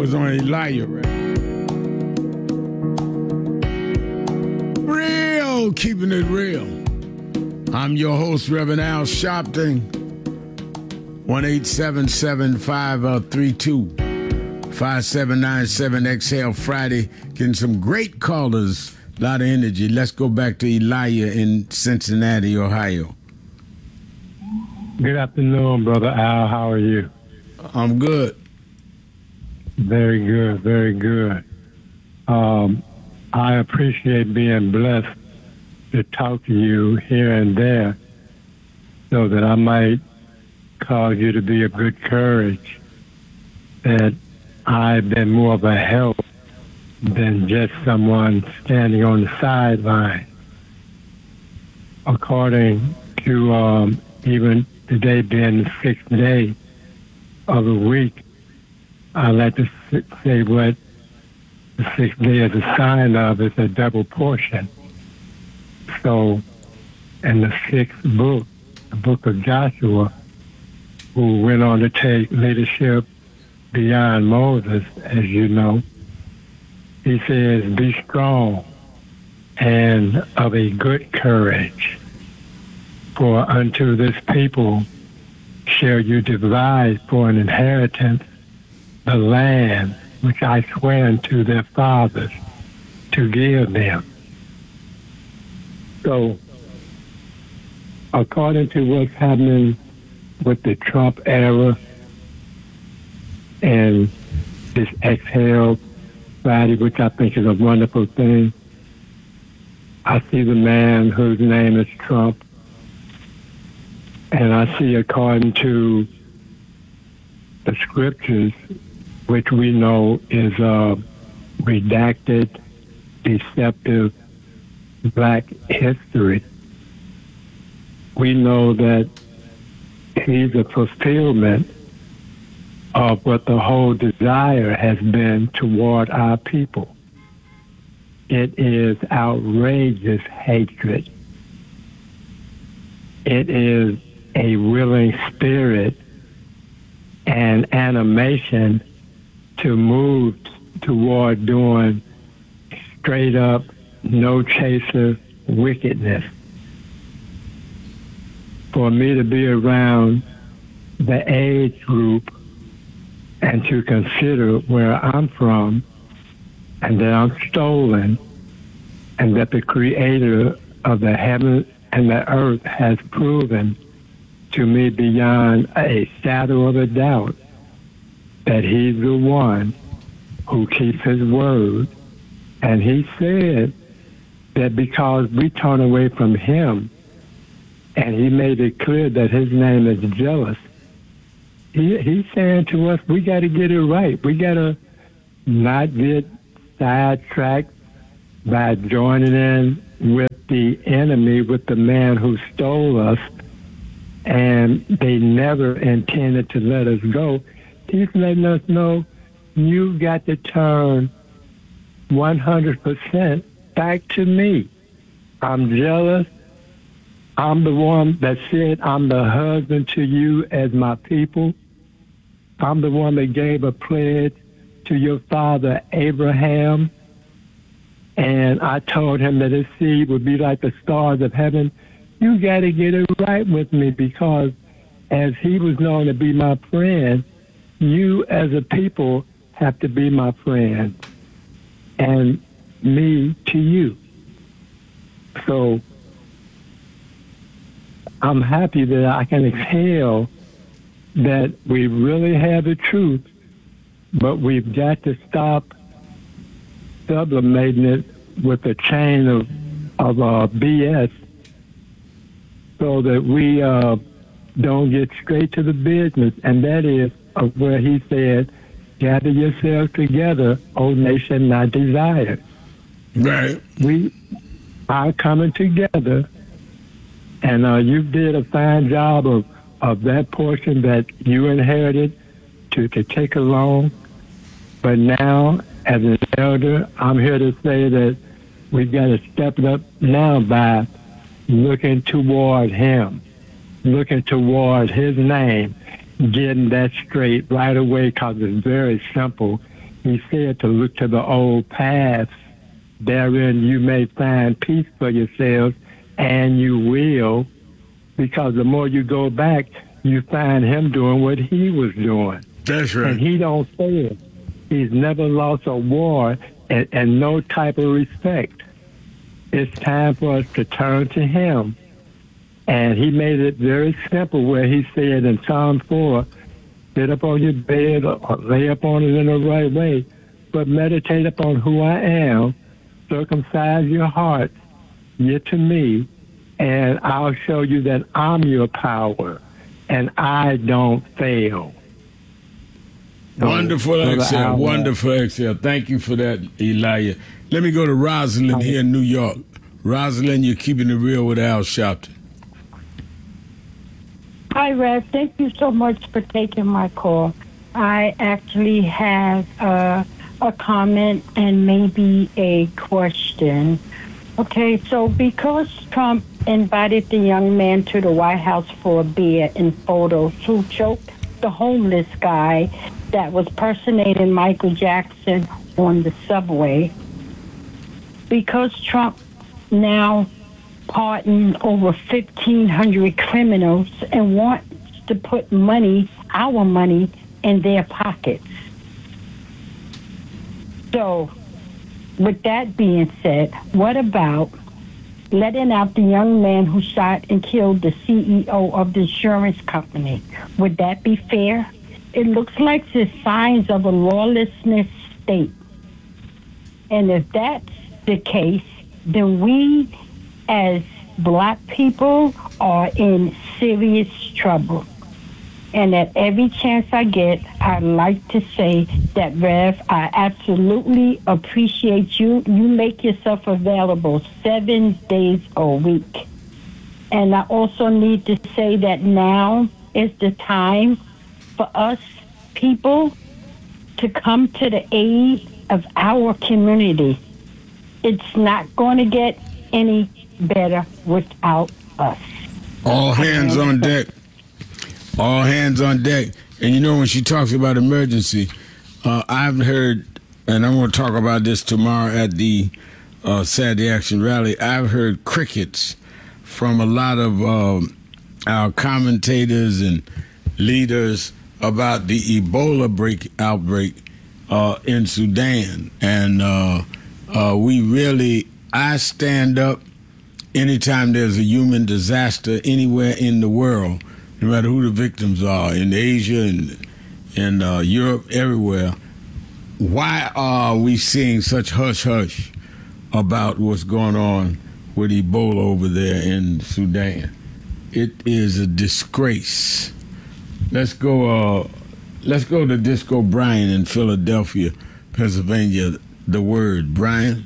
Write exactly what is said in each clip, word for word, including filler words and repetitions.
was on Elijah, right? Real, keeping it real. I'm your host, Reverend Al Sharpton. one eight seven seven, five three two, five seven nine seven. Exhale Friday. Getting some great callers. A lot of energy. Let's go back to Elijah in Cincinnati, Ohio. Good afternoon, Brother Al. How are you? I'm good. Very good, very good. Um, I appreciate being blessed to talk to you here and there so that I might cause you to be of good courage, that I've been more of a help than just someone standing on the sideline. According to um, even today being the sixth day of the week, I like to say what the sixth day is a sign of is a double portion. So, in the sixth book, the book of Joshua, who went on to take leadership beyond Moses, as you know, he says, be strong and of a good courage, for unto this people shall you divide for an inheritance the land which I swear unto their fathers to give them. So, according to what's happening with the Trump era and this Exhale Friday, which I think is a wonderful thing, I see the man whose name is Trump, and I see, according to the scriptures, which we know is uh, redacted, deceptive black history, we know that he's a fulfillment of what the whole desire has been toward our people. It is outrageous hatred. It is a willing spirit and animation to move toward doing straight up, no chaser wickedness. For me to be around the age group and to consider where I'm from and that I'm stolen and that the creator of the heaven and the earth has proven to me beyond a shadow of a doubt that he's the one who keeps his word. And he said that because we turn away from him, and he made it clear that his name is jealous, he, he's saying to us, we got to get it right. We got to not get sidetracked by joining in with the enemy, with the man who stole us, and they never intended to let us go. He's letting us know you got to turn one hundred percent back to me. I'm jealous. I'm the one that said I'm the husband to you as my people. I'm the one that gave a pledge to your father Abraham. And I told him that his seed would be like the stars of heaven. You got to get it right with me, because as he was known to be my friend, you as a people have to be my friend, and me to you. So I'm happy that I can exhale that we really have the truth, but we've got to stop sublimating it with a chain of, of uh, B S so that we uh, don't get straight to the business, and that is of where he said, gather yourselves together, O nation not desired. Right. We are coming together, and uh, you did a fine job of, of that portion that you inherited to, to take along. But now, as an elder, I'm here to say that we've got to step it up now by looking toward him, looking toward his name, getting that straight right away, because it's very simple. He said to look to the old paths. Therein you may find peace for yourselves, and you will, because the more you go back, you find him doing what he was doing. That's right. And he don't fail. He's never lost a war and, and no type of respect. It's time for us to turn to him. And he made it very simple where he said in Psalm four, sit up on your bed or lay up on it in the right way, but meditate upon who I am, circumcise your heart, near to me, and I'll show you that I'm your power, and I don't fail. So, Wonderful exhale, wonderful exhale. Thank you for that, Elijah. Let me go to Rosalind here in New York. Rosalind, you're keeping it real with Al Sharpton. Hi, Rev. Thank you so much for taking my call. I actually have uh, a comment and maybe a question. Okay, so because Trump invited the young man to the White House for a beer and photos who choked the homeless guy that was personating Michael Jackson on the subway, because Trump now pardoned over fifteen hundred criminals and wants to put money, our money, in their pockets. So, with that being said, what about letting out the young man who shot and killed the C E O of the insurance company? Would that be fair? It looks like the signs of a lawlessness state. And if that's the case, then we as black people are in serious trouble. And at every chance I get, I'd like to say that, Rev, I absolutely appreciate you. You make yourself available seven days a week. And I also need to say that now is the time for us people to come to the aid of our community. It's not going to get any better without us. All hands on deck. All hands on deck. And you know, when she talks about emergency, uh, I've heard, and I'm going to talk about this tomorrow at the uh, Saturday Action Rally, I've heard crickets from a lot of um, our commentators and leaders about the Ebola break outbreak uh, in Sudan. And uh, uh, we really, I stand up anytime there's a human disaster anywhere in the world, no matter who the victims are, in Asia and in uh, Europe, everywhere. Why are we seeing such hush-hush about what's going on with Ebola over there in Sudan? It is a disgrace. Let's go. Uh, let's go to Disco Brian in Philadelphia, Pennsylvania. The word, Brian.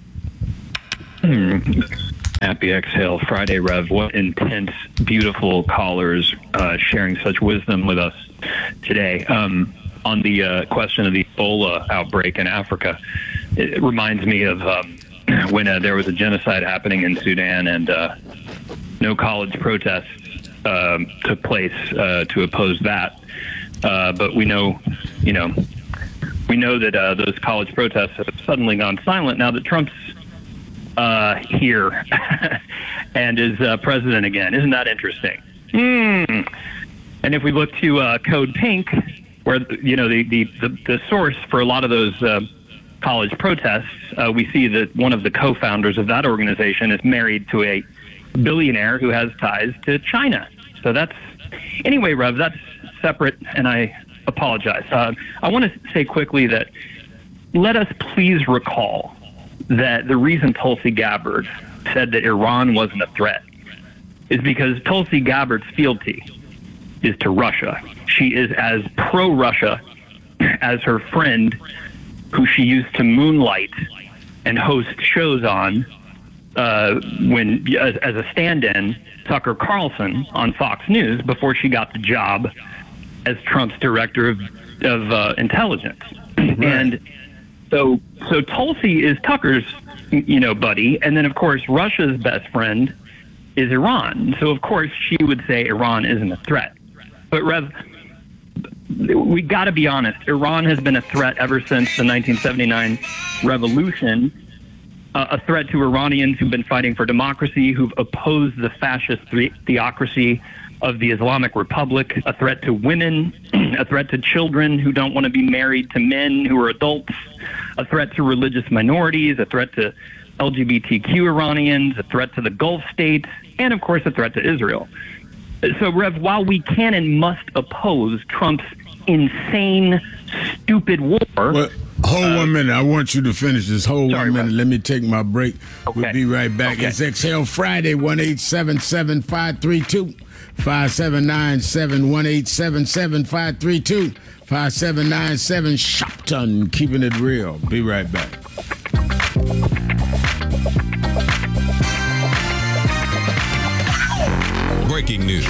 Hmm. Happy Exhale Friday, Rev. What intense, beautiful callers uh, sharing such wisdom with us today. Um, on the uh, question of the Ebola outbreak in Africa, it reminds me of um, when uh, there was a genocide happening in Sudan and uh, no college protests um, took place uh, to oppose that. Uh, but we know, you know, we know that uh, those college protests have suddenly gone silent now that Trump's uh, here and is uh, president again. Isn't that interesting? Mm. And if we look to uh, Code Pink, where, you know, the, the, the, the source for a lot of those uh, college protests, uh, we see that one of the co-founders of that organization is married to a billionaire who has ties to China. So that's, anyway, Rev, that's separate, and I apologize. Uh, I want to say quickly that let us please recall that the reason Tulsi Gabbard said that Iran wasn't a threat is because Tulsi Gabbard's fealty is to Russia. She is as pro-Russia as her friend who she used to moonlight and host shows on uh, when as, as a stand-in, Tucker Carlson on Fox News, before she got the job as Trump's director of, of uh, intelligence. Right. And so so Tulsi is Tucker's, you know, buddy, and then of course Russia's best friend is Iran. So of course she would say Iran isn't a threat. But Rev, we got to be honest. Iran has been a threat ever since the nineteen seventy-nine revolution, uh, a threat to Iranians who've been fighting for democracy, who've opposed the fascist the- theocracy of the Islamic Republic, a threat to women, a threat to children who don't want to be married to men who are adults, a threat to religious minorities, a threat to L G B T Q Iranians, a threat to the Gulf states, and of course a threat to Israel. So, Rev, while we can and must oppose Trump's insane, stupid war... Well, hold uh, one minute. I want you to finish this. Hold sorry, one minute. Rev. Let me take my break. Okay. We'll be right back. Okay. It's Exhale Friday, one eight seven seven, five three two, five seven nine seven, one eight seven seven, five three two, five seven nine seven. Shopton, keeping it real. Be right back. Breaking news.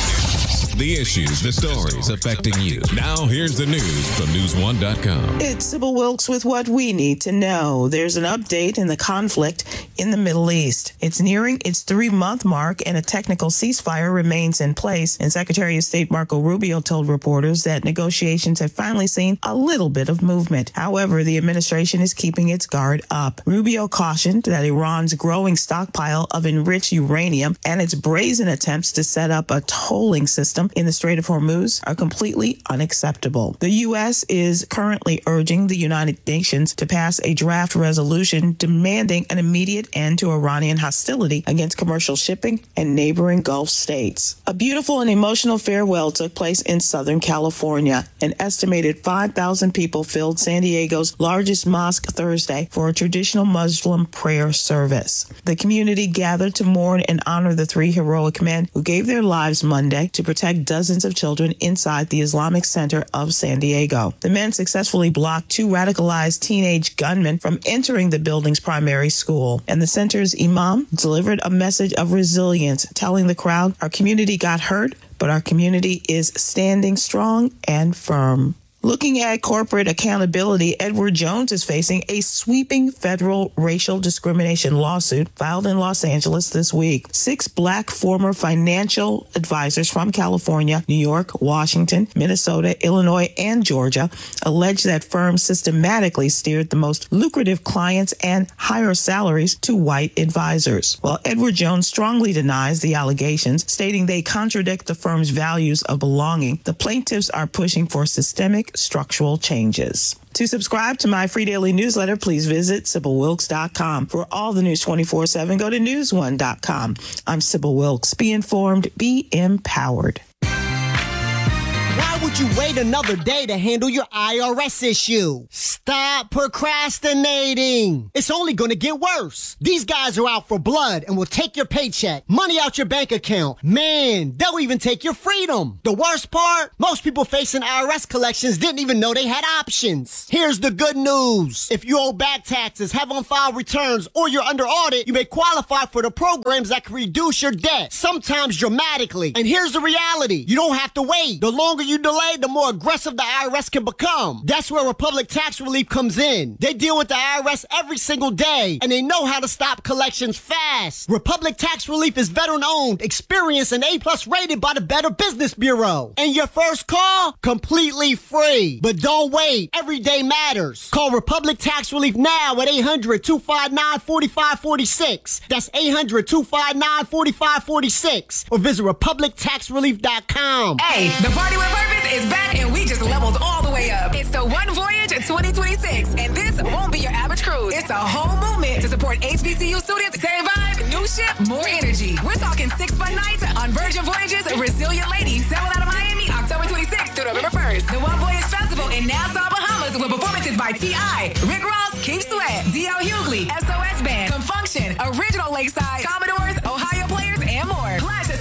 The issues, the stories affecting you. Now, here's the news from news one dot com. It's Sybil Wilkes with what we need to know. There's an update in the conflict in the Middle East. It's nearing its three-month mark, and a technical ceasefire remains in place. And Secretary of State Marco Rubio told reporters that negotiations have finally seen a little bit of movement. However, the administration is keeping its guard up. Rubio cautioned that Iran's growing stockpile of enriched uranium and its brazen attempts to set up a tolling system in the Strait of Hormuz are completely unacceptable. The U S is currently urging the United Nations to pass a draft resolution demanding an immediate end to Iranian hostility against commercial shipping and neighboring Gulf states. A beautiful and emotional farewell took place in Southern California. An estimated five thousand people filled San Diego's largest mosque Thursday for a traditional Muslim prayer service. The community gathered to mourn and honor the three heroic men who gave their lives Monday to protect dozens of children inside the Islamic Center of San Diego. The men successfully blocked two radicalized teenage gunmen from entering the building's primary school, and the center's imam delivered a message of resilience, telling the crowd, "Our community got hurt, but our community is standing strong and firm." Looking at corporate accountability, Edward Jones is facing a sweeping federal racial discrimination lawsuit filed in Los Angeles this week. Six black former financial advisors from California, New York, Washington, Minnesota, Illinois, and Georgia allege that firms systematically steered the most lucrative clients and higher salaries to white advisors. While Edward Jones strongly denies the allegations, stating they contradict the firm's values of belonging, the plaintiffs are pushing for systemic structural changes. To subscribe to my free daily newsletter, please visit Sybil Wilkes dot com. For all the news twenty-four seven, go to news one dot com. I'm Sybil Wilkes. Be informed, be empowered. Why would you wait another day to handle your I R S issue? Stop procrastinating. It's only going to get worse. These guys are out for blood and will take your paycheck, money out your bank account. Man, they'll even take your freedom. The worst part? Most people facing I R S collections didn't even know they had options. Here's the good news. If you owe back taxes, have on-file returns, or you're under audit, you may qualify for the programs that can reduce your debt, sometimes dramatically. And here's the reality. You don't have to wait. The longer you delay, the more aggressive the I R S can become. That's where Republic Tax Relief comes in. They deal with the I R S every single day, and they know how to stop collections fast. Republic Tax Relief is veteran-owned, experienced, and A-plus rated by the Better Business Bureau. And your first call? Completely free. But don't wait. Every day matters. Call Republic Tax Relief now at eight hundred, two five nine, four five four six. That's eight hundred, two five nine, four five four six. Or visit republic tax relief dot com. Hey, the party with purpose is back, and we just leveled all the way up. It's the One Voyage twenty twenty-six, and this won't be your average cruise. It's a whole movement to support H B C U students. Same vibe, new ship, more energy. We're talking six fun nights on Virgin Voyages, Resilient Lady, sailing out of Miami October twenty-sixth through November first. The One Voyage Festival in Nassau, Bahamas, with performances by T I, Rick Ross, Keith Sweat, D L Hughes,